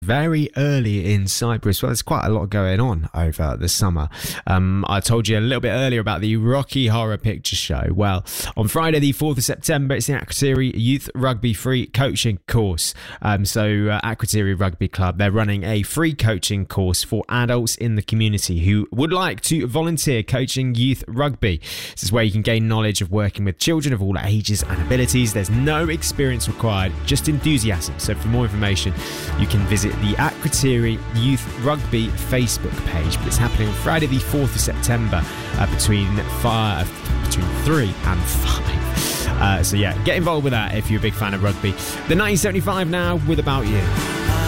very early in Cyprus. Well, there's quite a lot going on over the summer. I told you a little bit earlier about the Rocky Horror Picture Show. Well, on Friday the 4th of September, it's the Akrotiri Youth Rugby Free Coaching Course. Akrotiri Rugby Club, they're running a free coaching course for adults in the community who would like to volunteer coaching youth rugby. This is where you can gain knowledge of working with children of all ages and abilities. There's no experience required, just enthusiasm. So for more information, you can visit the Akrotiri Youth Rugby Facebook page. But it's happening on Friday the 4th of September between 3 and 5. So yeah, get involved with that if you're a big fan of rugby. The 1975 now with About You.